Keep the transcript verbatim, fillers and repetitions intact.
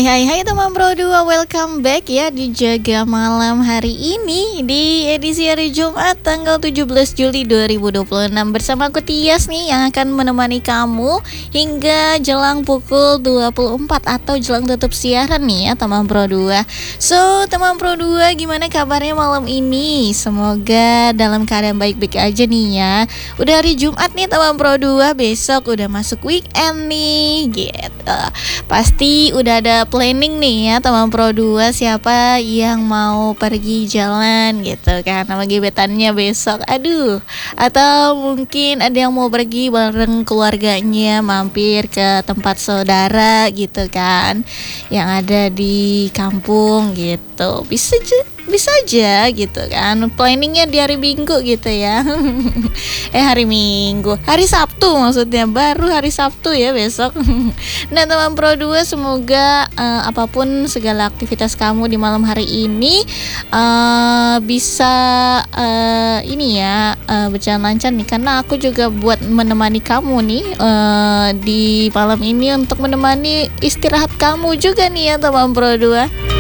Hai hai hai teman Pro dua, welcome back ya di Jaga Malam hari ini di edisi hari Jumat tanggal tujuh belas Juli dua ribu dua puluh enam bersama aku Tias nih yang akan menemani kamu hingga jelang pukul dua puluh empat atau jelang tutup siaran nih ya teman Pro dua. So teman Pro dua, gimana kabarnya malam ini? Semoga dalam keadaan baik-baik aja nih ya. Udah hari Jumat nih teman Pro dua, besok udah masuk weekend nih gitu. Pasti udah ada planning nih ya teman Pro dua, siapa yang mau pergi jalan gitu kan sama gebetannya besok. Aduh, atau mungkin ada yang mau pergi bareng keluarganya mampir ke tempat saudara gitu kan yang ada di kampung gitu. Bisa aja bisa aja gitu kan, planningnya di hari Minggu gitu ya. eh hari Minggu hari Sabtu maksudnya, baru hari Sabtu ya besok. Nah teman Pro dua, semoga uh, apapun segala aktivitas kamu di malam hari ini uh, bisa uh, ini ya uh, berjalan lancar nih, karena aku juga buat menemani kamu nih uh, di malam ini untuk menemani istirahat kamu juga nih ya teman Pro dua.